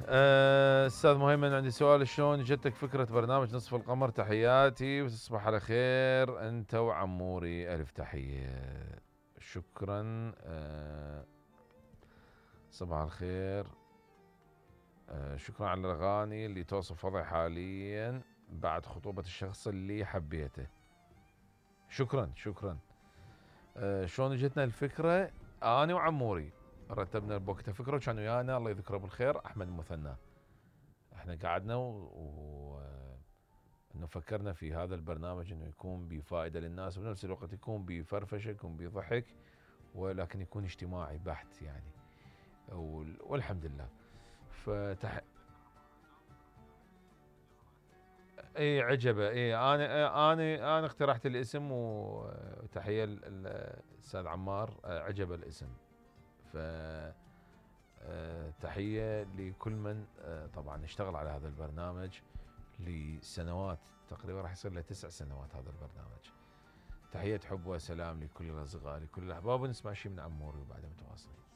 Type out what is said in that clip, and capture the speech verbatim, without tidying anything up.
آه، استاذ مهيمن، عندي سؤال: شلون جتك فكرة برنامج نصف القمر؟ تحياتي وتصبح على خير انت وعموري. الف تحية. شكرا. آه، صباح الخير. آه، شكرا على الاغاني اللي توصف وضعي حاليا بعد خطوبة الشخص اللي حبيته. شكرا شكرا. آه، شلون جتنا الفكرة؟ انا وعموري رتبنا بوقتها فكرة، وكان ويانا الله يذكره بالخير احمد المثنى. احنا قعدنا و, و... انه فكرنا في هذا البرنامج انه يكون بفائده للناس، وبنفس الوقت يكون بفرفشه، يكون بضحك، ولكن يكون اجتماعي بحت يعني. وال- والحمد لله. فتح اي عجبه. اي انا انا انا اقترحت الاسم، وتحيه للاستاذ عمار. عجب الاسم. ف آه، تحيه لكل من آه، طبعا اشتغل على هذا البرنامج لسنوات، تقريبا راح يصير له تسع سنوات هذا البرنامج. تحية حب وسلام لكل الأصدقاء، لكل الأحباب، ونسمع شيء من عموري وبعدها متواصلين.